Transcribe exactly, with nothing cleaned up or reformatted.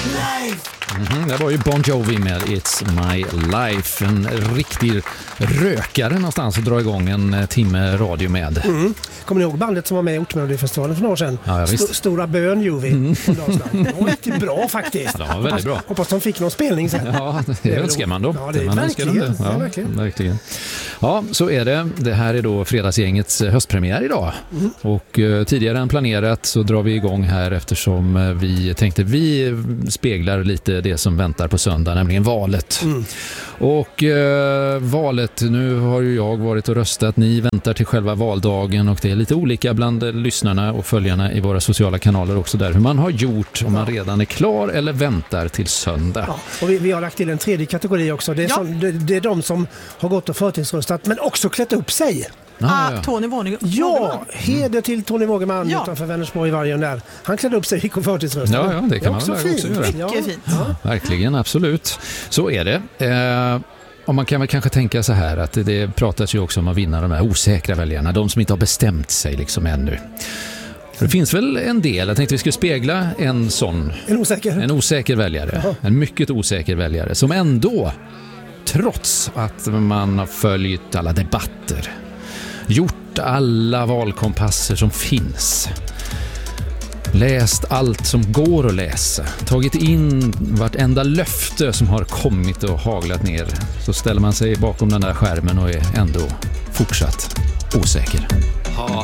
Mm-hmm, det var ju Bon Jovi med It's My Life. En riktig rökare någonstans att dra igång en timme radio med. Mm. Kommer ni ihåg bandet som var med i Ortmelodifestivalen för några år sedan? Ja, St- Stora Bön Jovi. Mm. Det var riktigt bra faktiskt. Ja, väldigt hoppas, bra. Hoppas de fick någon spelning sen. Ja, det, det önskar man då. Ja, det är man verkligen. Det. Ja, det är verkligen. verkligen. Ja, så är det. Det här är då fredagsgängets höstpremiär idag. Mm. Och uh, tidigare än planerat så drar vi igång här eftersom uh, vi tänkte vi speglar lite det som väntar på söndag, nämligen valet. Mm. Och uh, valet, nu har ju jag varit och röstat. Ni väntar till själva valdagen och det är lite olika bland uh, lyssnarna och följarna i våra sociala kanaler också där. Hur man har gjort, om man redan är klar eller väntar till söndag. Ja, och vi, vi har lagt till en tredje kategori också. Det är, ja. som, det, det är de som har gått och förtidsröstat men också klätt upp sig. Ah, ja, ja. Tony Vågeman. Ja, heder till Tony Vågeman ja. utanför Vänersborg i vargen där. Han klädde upp sig och gick och förtidsröstade. Ja, ja, det kan man också väl fint. också göra. Mycket ja. fint. Ja. Verkligen, absolut. Så är det. Eh, och man kan väl kanske tänka så här att det, det pratas ju också om att vinna de här osäkra väljarna. De som inte har bestämt sig liksom ännu. Det finns väl en del, jag tänkte vi skulle spegla en sån. En osäker? En osäker väljare. Jaha. En mycket osäker väljare som ändå, trots att man har följt alla debatter, gjort alla valkompasser som finns, läst allt som går att läsa, tagit in vartenda löfte som har kommit och haglat ner, så ställer man sig bakom den där skärmen och är ändå fortsatt osäker.